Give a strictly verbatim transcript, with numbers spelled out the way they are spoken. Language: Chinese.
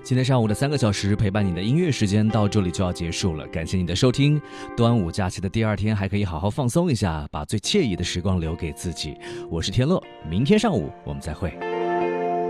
今天上午的三个小时陪伴你的音乐时间到这里就要结束了，感谢你的收听。端午假期的第二天还可以好好放松一下，把最惬意的时光留给自己。我是天乐，明天上午我们再会。